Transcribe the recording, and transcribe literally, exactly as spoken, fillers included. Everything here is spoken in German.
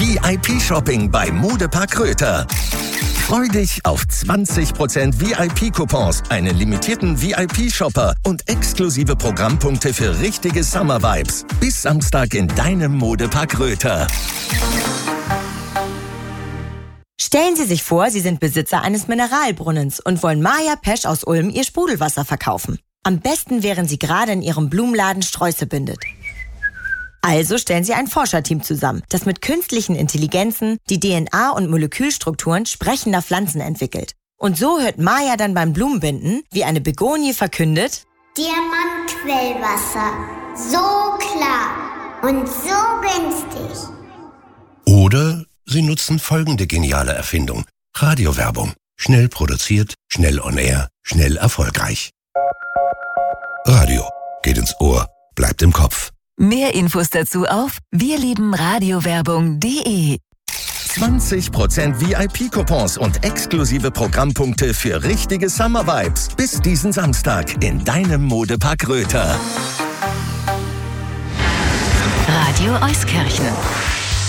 V I P-Shopping bei Modepark Röther. Freu dich auf zwanzig Prozent V I P-Coupons, einen limitierten V I P-Shopper und exklusive Programmpunkte für richtige Summer-Vibes. Bis Samstag in deinem Modepark Röther. Stellen Sie sich vor, Sie sind Besitzer eines Mineralbrunnens und wollen Maja Pesch aus Ulm Ihr Sprudelwasser verkaufen. Am besten wären Sie gerade in Ihrem Blumenladen Sträuße bindet. Also stellen Sie ein Forscherteam zusammen, das mit künstlichen Intelligenzen die D N A und Molekülstrukturen sprechender Pflanzen entwickelt. Und so hört Maja dann beim Blumenbinden, wie eine Begonie verkündet: Diamantquellwasser. So klar und so günstig. Oder Sie nutzen folgende geniale Erfindung. Radiowerbung. Schnell produziert, schnell on air, schnell erfolgreich. Radio. Geht ins Ohr, bleibt im Kopf. Mehr Infos dazu auf wirliebenradiowerbung punkt de. zwanzig Prozent V I P-Coupons und exklusive Programmpunkte für richtige Summer-Vibes. Bis diesen Samstag in deinem Modepark Röther. Radio Euskirchen.